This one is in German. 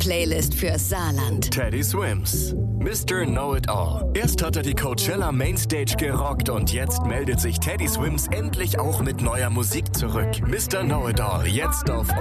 Playlist fürs Saarland. Teddy Swims, Mr. Know-It-All. Erst hat er die Coachella Mainstage gerockt und jetzt meldet sich Teddy Swims endlich auch mit neuer Musik zurück. Mr. Know-It-All, jetzt auf